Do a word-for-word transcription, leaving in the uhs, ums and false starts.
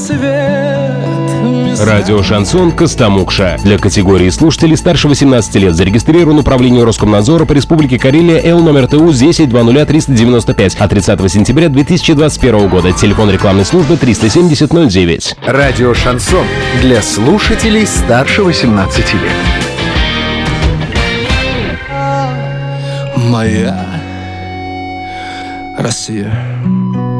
Радио «Шансон» Костомукша. Для категории слушателей старше восемнадцати лет зарегистрирован управление Роскомнадзора по Республике Карелия Л номер Т У десять двадцать ноль триста девяносто пять от тридцатого сентября две тысячи двадцать первого года. Телефон рекламной службы триста семьдесят ноль девять. Радио «Шансон» для слушателей старше восемнадцати лет. Моя Россия.